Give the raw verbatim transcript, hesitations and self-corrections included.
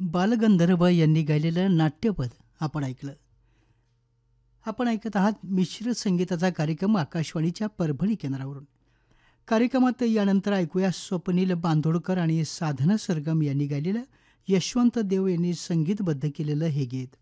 बालगंधर्व यांनी गायलेलं नाट्यपद आपण ऐकलं. आपण ऐकत आहात मिश्र संगीताचा कार्यक्रम आकाशवाणीच्या परभणी केंद्रावरून. कार्यक्रमात यानंतर ऐकूया स्वप्नील बांदोडकर आणि साधना सरगम यांनी गायलेलं, यशवंत देव यांनी संगीतबद्ध केलेलं हे गीत.